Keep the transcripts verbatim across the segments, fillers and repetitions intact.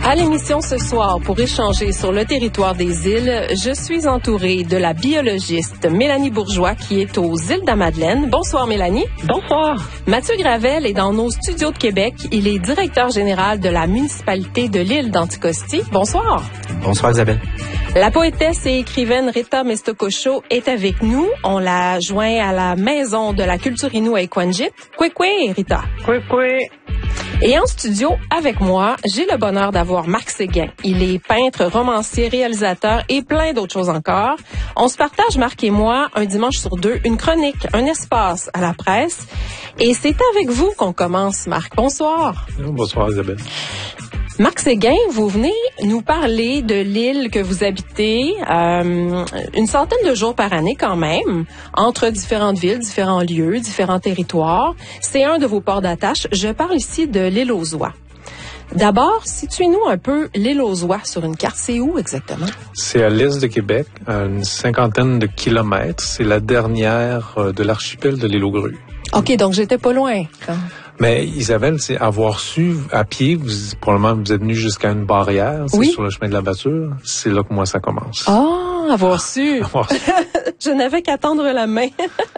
À l'émission ce soir, pour échanger sur le territoire des îles, je suis entourée de la biologiste Mélanie Bourgeois qui est aux îles de la Madeleine. Bonsoir Mélanie. Bonsoir. Mathieu Gravel est dans nos studios de Québec. Il est directeur général de la municipalité de l'île d'Anticosti. Bonsoir. Bonsoir Isabelle. La poétesse et écrivaine Rita Mestocosho est avec nous. On l'a joint à la Maison de la culture Innu à Equanjit. Kwekwe, Rita. Kwekwe. Et en studio, avec moi, j'ai le bonheur d'avoir Marc Séguin. Il est peintre, romancier, réalisateur et plein d'autres choses encore. On se partage, Marc et moi, un dimanche sur deux, une chronique, un espace à la presse. Et c'est avec vous qu'on commence, Marc. Bonsoir. Bonsoir Isabelle. Marc Séguin, vous venez nous parler de l'île que vous habitez, euh, une centaine de jours par année quand même, entre différentes villes, différents lieux, différents territoires. C'est un de vos ports d'attache. Je parle ici de l'île aux Oies. D'abord, situez-nous un peu l'île aux Oies sur une carte. C'est où exactement? C'est à l'est de Québec, à une cinquantaine de kilomètres. C'est la dernière de l'archipel de l'île aux Grues. OK, donc j'étais pas loin. Mais Isabelle, c'est avoir su à pied, vous, probablement vous êtes venu jusqu'à une barrière, oui. sur le chemin de la voiture. C'est là que moi ça commence. Ah, avoir su. avoir su. Je n'avais qu'à tendre la main.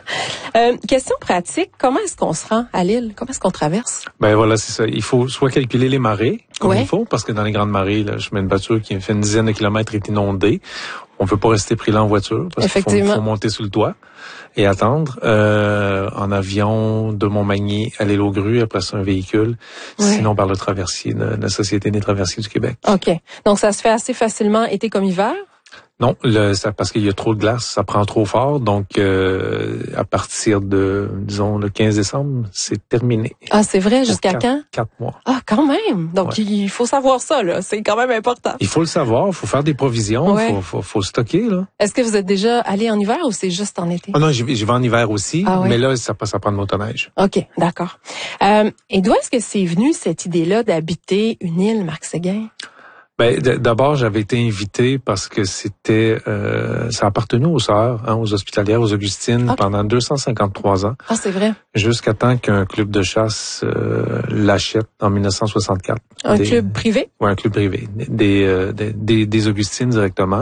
euh, question pratique, comment est-ce qu'on se rend à l'île? Comment est-ce qu'on traverse? Ben voilà, c'est ça. Il faut soit calculer les marées, comme ouais. il faut, parce que dans les grandes marées, le chemin de voiture qui fait une dizaine de kilomètres est inondé. On peut pas rester pris là en voiture, parce qu'il faut, faut monter sur le toit et attendre. Euh, en avion, de Montmagny à l'île aux Grues, après ça un véhicule. Ouais. Sinon par le traversier, de la Société des traversiers du Québec. OK. Donc ça se fait assez facilement été comme hiver? Non, le, ça, parce qu'il y a trop de glace, ça prend trop fort. Donc, euh, à partir de, disons, le quinze décembre, c'est terminé. Ah, c'est vrai? Jusqu'à quand? Quatre mois. Ah, quand même! Donc, ouais. il faut savoir ça, là. C'est quand même important. Il faut le savoir, il faut faire des provisions, il ouais. faut, faut, faut stocker, là. Est-ce que vous êtes déjà allé en hiver ou c'est juste en été? Ah non, j'y vais, j'y vais en hiver aussi, ah, ouais. mais là, ça, ça prend de motoneige. OK, d'accord. Euh, et d'où est-ce que c'est venu, cette idée-là, d'habiter une île, Marc Séguin? Ben, d'abord, j'avais été invité parce que c'était, euh, ça appartenait aux sœurs, hein, aux hospitalières, aux Augustines, okay. pendant deux cent cinquante-trois ans. Ah, c'est vrai. Jusqu'à temps qu'un club de chasse euh, l'achète en dix-neuf cent soixante-quatre. Un des, club privé? Oui, un club privé. Des, euh, des, des, des Augustines directement.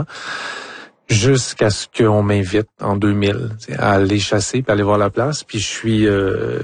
Jusqu'à ce qu'on m'invite en deux mille à aller chasser puis aller voir la place. Puis je suis, euh,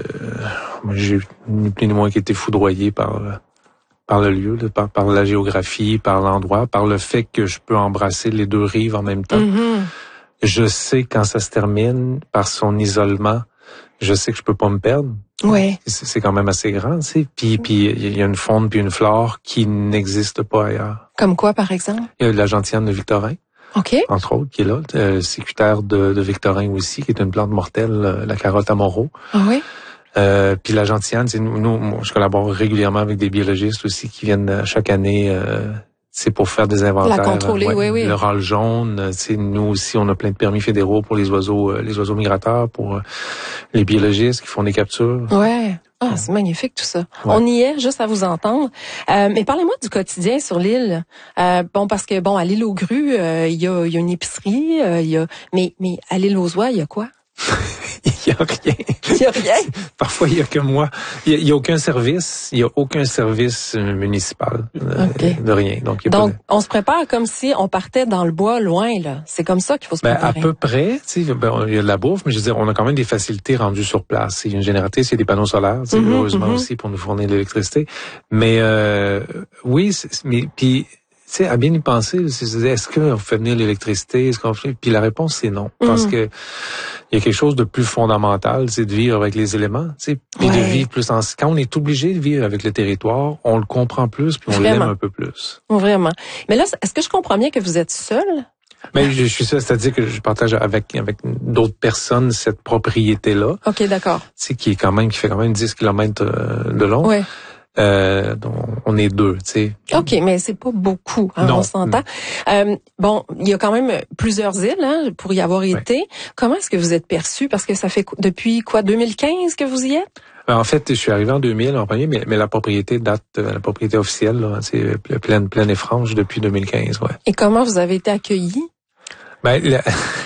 j'ai ni plus ni moins qu'été foudroyé par par le lieu, par, par la géographie, par l'endroit, par le fait que je peux embrasser les deux rives en même temps. Mm-hmm. Je sais quand ça se termine, par son isolement, je sais que je peux pas me perdre. Ouais. C'est, c'est quand même assez grand, tu sais. Puis, puis il y a une faune puis une flore qui n'existe pas ailleurs. Comme quoi, par exemple? Il y a la gentiane de Victorin. OK. Entre autres, qui est là. Euh, sécutaire de, de Victorin aussi, qui est une plante mortelle, la carotte à Moreau. Ah oui? Euh, puis la gentiane, c'est nous, nous, je collabore régulièrement avec des biologistes aussi qui viennent chaque année, euh, c'est pour faire des inventaires. La contrôler, ouais, oui, oui. Le râle jaune, c'est nous aussi, on a plein de permis fédéraux pour les oiseaux, euh, les oiseaux migrateurs, pour euh, les biologistes qui font des captures. Ouais. Ah, c'est magnifique tout ça. Ouais. On y est, juste à vous entendre. Euh, mais parlez-moi du quotidien sur l'île. Euh, bon, parce que bon, à l'île aux Grues, il euh, y, a, y a une épicerie, il euh, y a, mais mais à l'île aux Oies, il y a quoi? Il y a rien. Il y a rien. Parfois, il y a que moi. Il y a, il y a aucun service. Il y a aucun service municipal. Euh, okay. De rien. Donc, il y a Donc pas de... on se prépare comme si on partait dans le bois loin, là. C'est comme ça qu'il faut se préparer. Ben, à peu près. Tu sais, ben, il y a de la bouffe, mais je veux dire, on a quand même des facilités rendues sur place. Il y a une génératrice, il y a des panneaux solaires, tu sais, mm-hmm, heureusement mm-hmm. aussi pour nous fournir de l'électricité. Mais euh, oui, c'est, mais puis. Tu sais, à bien y penser, c'est, est-ce qu'on fait venir l'électricité, est-ce qu'on fait, puis la réponse c'est non, mm. parce que il y a quelque chose de plus fondamental, c'est de vivre avec les éléments, tu sais, puis ouais. de vivre plus en. Quand on est obligé de vivre avec le territoire, on le comprend plus, puis on Vraiment. l'aime un peu plus. Vraiment. Mais là, est-ce que je comprends bien que vous êtes seul? Mais je suis seul, c'est-à-dire que je partage avec avec d'autres personnes cette propriété-là. Ok, d'accord. Tu sais, qui est quand même qui fait quand même dix kilomètres de long. Ouais. Euh, donc on est deux, tu sais. OK, mais c'est pas beaucoup, hein, non. on s'entend. Euh, bon, il y a quand même plusieurs îles hein, pour y avoir été. Ouais. Comment est-ce que vous êtes perçu? Parce que ça fait depuis quoi, deux mille quinze que vous y êtes? En fait, je suis arrivé en deux mille en premier, mais, mais la propriété date, la propriété officielle, là, c'est pleine, pleine et franche depuis deux mille quinze, ouais. Et comment vous avez été accueillis? Ben, la,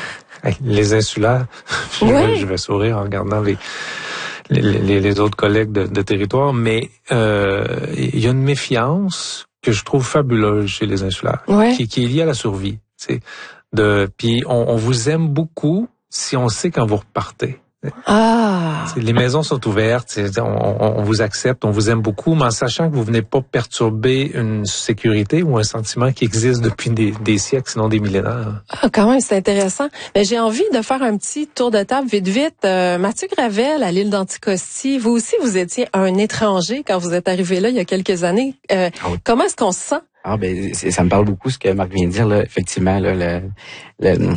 les insulaires, ouais. je, vais, je vais sourire en regardant les... Les, les, les autres collègues de, de territoire, mais euh, il y a une méfiance que je trouve fabuleuse chez les insulaires, ouais. qui, qui est liée à la survie. T'sais, de, puis on, on vous aime beaucoup si on sait quand vous repartez. Ah. T'sais, les maisons sont ouvertes, on, on, on vous accepte, on vous aime beaucoup, mais en sachant que vous venez pas perturber une sécurité ou un sentiment qui existe depuis des, des siècles, sinon des millénaires. Ah, quand même, c'est intéressant. Mais j'ai envie de faire un petit tour de table vite vite. Euh, Mathieu Gravel, à l'île d'Anticosti, vous aussi, vous étiez un étranger quand vous êtes arrivé là il y a quelques années. Euh, ah oui. Comment est-ce qu'on se sent? Ah ben c'est, ça me parle beaucoup ce que Marc vient de dire là. Effectivement là, le, le,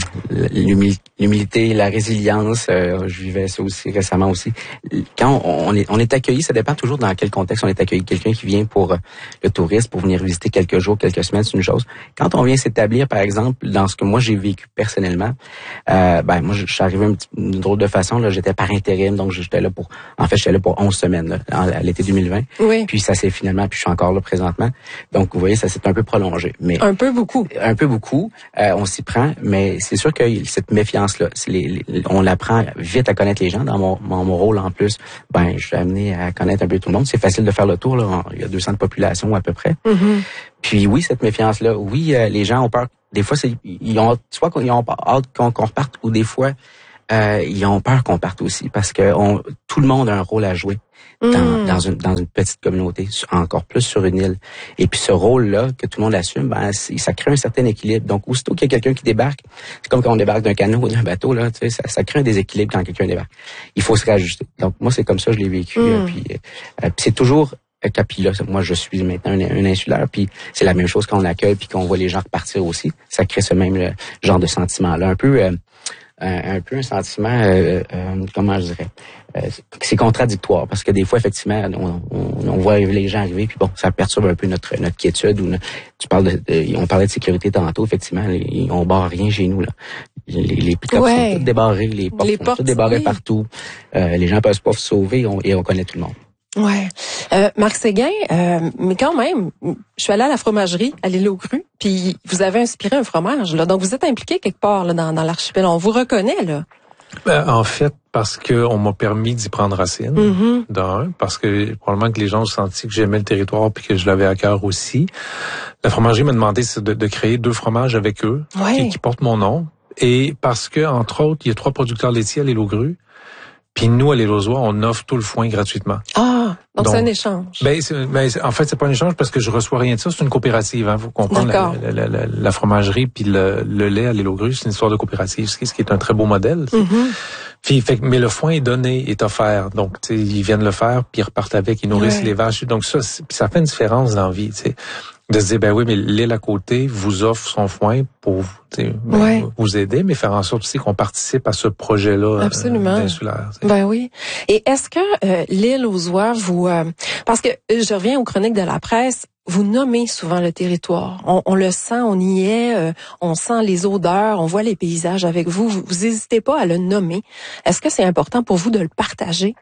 l'humilité, la résilience. Euh, je vivais ça aussi récemment aussi. Quand on, on est on est accueilli, ça dépend toujours dans quel contexte on est accueilli. Quelqu'un qui vient pour euh, le tourisme, pour venir visiter quelques jours, quelques semaines, c'est une chose. Quand on vient s'établir, par exemple, dans ce que moi j'ai vécu personnellement, euh, ben moi je suis arrivé un petit, d'une drôle de façon là. J'étais par intérim, donc j'étais là pour. En fait, j'étais là pour onze semaines là, à l'été deux mille vingt. Oui. Puis ça s'est finalement, puis je suis encore là présentement. Donc vous voyez, ça s'est un peu prolongé, mais un peu beaucoup, un peu beaucoup. Euh, on s'y prend, mais c'est sûr que cette méfiance-là, c'est les, les, on l'apprend vite à connaître les gens. Dans mon, mon, mon rôle en plus, ben je suis amené à connaître un peu tout le monde. C'est facile de faire le tour là. Il y a deux cents de population à peu près. Mm-hmm. Puis oui, cette méfiance-là, oui, euh, les gens ont peur. Des fois, c'est ils ont soit qu'ils ont hâte qu'on, qu'on reparte, ou des fois euh, ils ont peur qu'on parte aussi, parce que on, tout le monde a un rôle à jouer. Dans, mmh. dans une dans une petite communauté, encore plus sur une île. Et puis ce rôle-là que tout le monde assume, ben ça crée un certain équilibre. Donc aussitôt qu'il y a quelqu'un qui débarque, c'est comme quand on débarque d'un canot ou d'un bateau là, tu sais, ça, ça crée un déséquilibre quand quelqu'un débarque. Il faut se réajuster. Donc moi c'est comme ça que je l'ai vécu. Mmh. Euh, puis, euh, puis c'est toujours euh, puis là, moi je suis maintenant un, un insulaire, puis c'est la même chose quand on accueille puis qu'on voit les gens repartir aussi. Ça crée ce même euh, genre de sentiment-là, un peu. Euh, Un, un peu un sentiment, euh, euh, comment je dirais, euh, c'est contradictoire parce que des fois effectivement on, on, on voit les gens arriver puis bon ça perturbe un peu notre notre quiétude ou notre, tu parles de, de on parlait de sécurité tantôt effectivement les, on barre rien chez nous là les les pick-up ouais. sont toutes débarrées, les portes les sont portes, toutes débarrées oui. partout, euh, les gens peuvent pas se sauver on, et on connaît tout le monde. Ouais, euh, Marc Séguin, euh, mais quand même, je suis allée à la fromagerie à l'île aux Crues, puis vous avez inspiré un fromage là, donc vous êtes impliqué quelque part là dans, dans l'archipel, on vous reconnaît là. Ben, en fait, parce que on m'a permis d'y prendre racine, mm-hmm. d'un, parce que probablement que les gens ont senti que j'aimais le territoire puis que je l'avais à cœur aussi. La fromagerie m'a demandé de, de créer deux fromages avec eux ouais. qui, qui portent mon nom, et parce que entre autres, il y a trois producteurs laitiers à l'île aux Crues. Puis nous, à l'île aux Oies, on offre tout le foin gratuitement. Ah, donc, donc c'est un échange. Ben, c'est, ben, en fait, c'est pas un échange parce que je reçois rien de ça. C'est une coopérative. Hein. Vous comprenez la, la, la, la fromagerie puis le, le lait à l'île aux Crues, c'est une histoire de coopérative, ce qui, ce qui est un très beau modèle. Mm-hmm. Puis, fait, mais le foin est donné, est offert. Donc, ils viennent le faire puis ils repartent avec, ils nourrissent ouais. les vaches. Donc ça, ça fait une différence dans la vie. T'sais. De se dire, ben oui, mais l'île à côté vous offre son foin pour ben, ouais. vous aider, mais faire en sorte aussi qu'on participe à ce projet-là Absolument. Euh, insulaire. T'sais. Ben oui. Et est-ce que euh, l'île aux Oies, vous... Euh, parce que je reviens aux chroniques de la presse, vous nommez souvent le territoire. On, on le sent, on y est, euh, on sent les odeurs, on voit les paysages avec vous. Vous n'hésitez pas à le nommer. Est-ce que c'est important pour vous de le partager?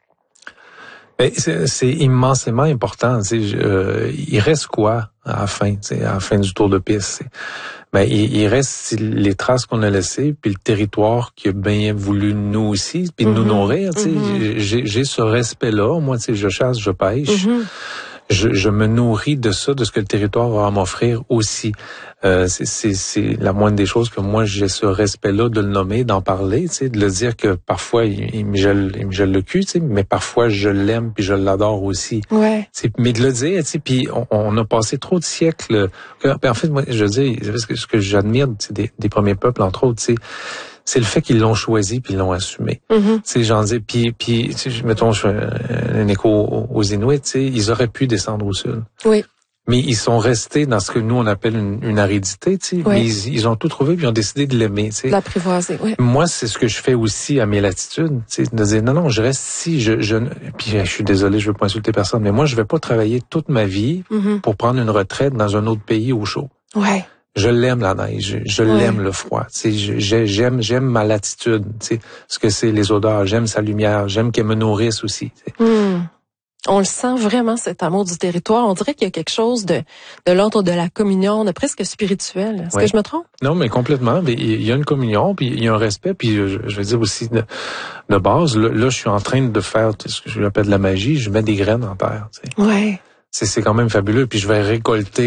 Ben, c'est, c'est immensément important. Euh, il reste quoi à la fin, à la fin du tour de piste? Ben, il, il reste les traces qu'on a laissées, puis le territoire qui a bien voulu nous aussi, puis mm-hmm. nous nourrir. Mm-hmm. J'ai, j'ai ce respect-là. Moi, je chasse, je pêche. Mm-hmm. Je, je me nourris de ça, de ce que le territoire va m'offrir aussi. Euh, c'est, c'est, c'est la moindre des choses que moi j'ai ce respect-là de le nommer, d'en parler, tu sais, de le dire que parfois il, il me gèle, il me gèle le cul, tu sais, mais parfois je l'aime puis je l'adore aussi. Ouais. Tu sais, mais de le dire, tu sais, puis on, on a passé trop de siècles. En fait, moi, je veux dire, ce que, ce que j'admire des, des premiers peuples, entre autres, tu sais. C'est le fait qu'ils l'ont choisi puis ils l'ont assumé. Mm-hmm. Tu sais, j'en dis, puis puis mettons, je fais un écho aux Inuits, tu sais, ils auraient pu descendre au sud. Oui. Mais ils sont restés dans ce que nous on appelle une, une aridité, tu sais. Oui. Mais ils, ils ont tout trouvé puis ils ont décidé de l'aimer, tu sais. L'apprivoiser, oui. Moi, c'est ce que je fais aussi à mes latitudes, tu sais, de dire non non, je reste ici, je je puis je suis désolé, je veux pas insulter personne, mais moi je vais pas travailler toute ma vie mm-hmm. pour prendre une retraite dans un autre pays au chaud. Ouais. Je l'aime la neige, je, je ouais. l'aime le froid. Tu sais, j'aime j'aime ma latitude, tu sais, ce que c'est les odeurs, j'aime sa lumière, j'aime qu'elle me nourrisse aussi. Tu sais. Mm. On le sent vraiment, cet amour du territoire. On dirait qu'il y a quelque chose de de l'ordre de la communion, de presque spirituel. Est-ce ouais. que je me trompe? Non, mais complètement. Mais il y a une communion, puis il y a un respect, puis je, je vais dire aussi de, de base. Là, là, je suis en train de faire ce que je appelle de la magie. Je mets des graines en terre. Tu sais. Ouais. C'est, c'est quand même fabuleux. Puis je vais récolter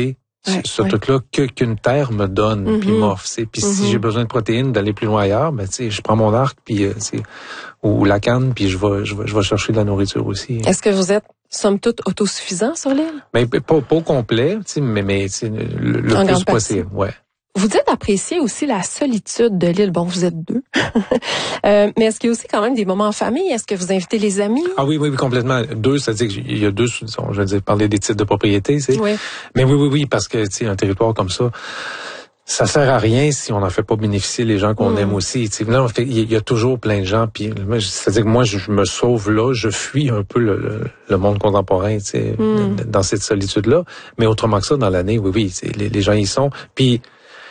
Ouais, ce ouais. truc-là que qu'une terre me donne, Mm-hmm. puis m'offre. Puis mm-hmm. si j'ai besoin de protéines, d'aller plus loin ailleurs, ben tu sais, je prends mon arc, puis euh, ou, ou la canne, puis je vais, je vais, je vais chercher de la nourriture aussi. Est-ce que vous êtes somme toute autosuffisant sur l'île? Ben pas, pas au complet, tu sais, mais mais le, le en plus possible, ouais. Vous dites apprécier aussi la solitude de l'île. Bon, vous êtes deux. euh, mais est-ce qu'il y a aussi quand même des moments en famille? Est-ce que vous invitez les amis? Ah oui, oui, oui, complètement. Deux, c'est-à-dire qu'il y a deux, je veux dire, parler des titres de propriété, tu sais. Oui. Mais oui, oui, oui, parce que, tu sais, un territoire comme ça, ça sert à rien si on n'en fait pas bénéficier les gens qu'on mmh. aime aussi. Tu sais, là, fait, il y a toujours plein de gens, puis c'est-à-dire que moi, je me sauve là, je fuis un peu le, le, le monde contemporain, tu sais, mmh. dans cette solitude-là. Mais autrement que ça, dans l'année, oui, oui, les, les gens y sont. Puis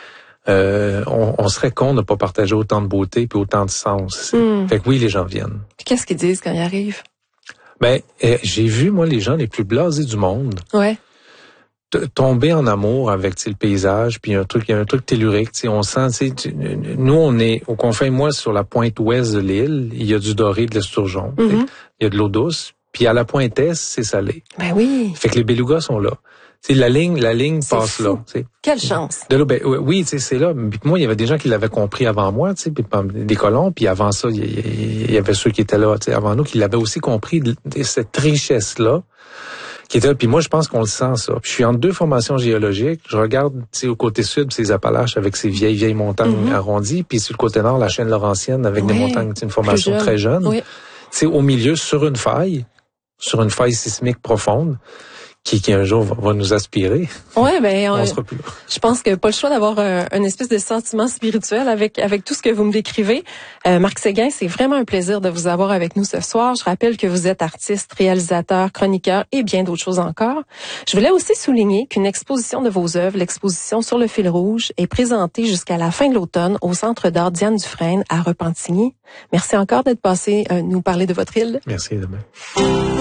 Euh, on, on serait con de ne pas partager autant de beauté puis autant de sens. Mm. Fait que oui, les gens viennent. Puis qu'est-ce qu'ils disent quand ils arrivent? Ben, euh, j'ai vu, moi, les gens les plus blasés du monde ouais. t- tomber en amour avec le paysage, puis un truc, il y a un truc tellurique. On sent, tu, nous, on est au confin, moi, sur la pointe ouest de l'île, il y a du doré, de l'esturgeon. Mm-hmm. Il y a de l'eau douce. Puis à la pointe est, c'est salé. Ben oui. Fait que les belugas sont là. C'est la ligne, la ligne c'est passe fou. là. T'sais. Quelle chance. De là, ben oui, c'est là. Puis moi, il y avait des gens qui l'avaient compris avant moi, tu sais, des colons. Puis avant ça, il y, y, y avait ceux qui étaient là, tu sais, avant nous, qui l'avaient aussi compris de, de cette richesse là, qui était là. Puis moi, je pense qu'on le sent ça. Puis je suis en deux formations géologiques. Je regarde, tu sais, au côté sud, ces Appalaches avec ces vieilles vieilles montagnes mm-hmm. arrondies. Puis sur le côté nord, la chaîne laurentienne avec oui. des montagnes, une formation jeune. très jeune. Oui. Tu sais, au milieu, sur une faille, sur une faille sismique profonde. Qui, qui un jour va, va nous aspirer. Ouais, ben, on euh, sera plus là. Je pense que pas le choix d'avoir un, un espèce de sentiment spirituel avec avec tout ce que vous me décrivez. Euh, Marc Séguin, c'est vraiment un plaisir de vous avoir avec nous ce soir. Je rappelle que vous êtes artiste, réalisateur, chroniqueur et bien d'autres choses encore. Je voulais aussi souligner qu'une exposition de vos œuvres, l'exposition Sur le fil rouge, est présentée jusqu'à la fin de l'automne au Centre d'art Diane Dufresne à Repentigny. Merci encore d'être passé euh, nous parler de votre île. Merci, demain.